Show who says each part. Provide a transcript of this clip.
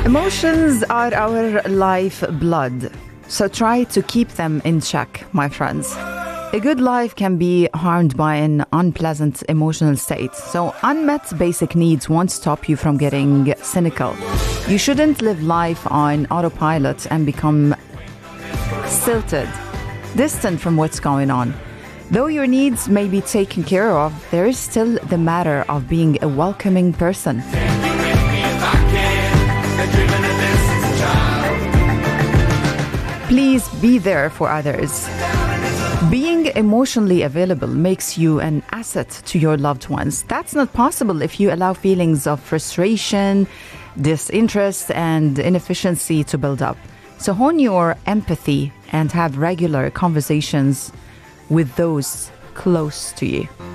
Speaker 1: Emotions are our lifeblood, so try to keep them in check, my friends. A good life can be harmed by an unpleasant emotional state, so unmet basic needs won't stop you from getting cynical. You shouldn't live life on autopilot and become stilted, distant from what's going on. Though your needs may be taken care of, there is still the matter of being a welcoming person. Please be there for others. Being emotionally available makes you an asset to your loved ones. That's not possible if you allow feelings of frustration, disinterest, and inefficiency to build up. So hone your empathy and have regular conversations with those close to you.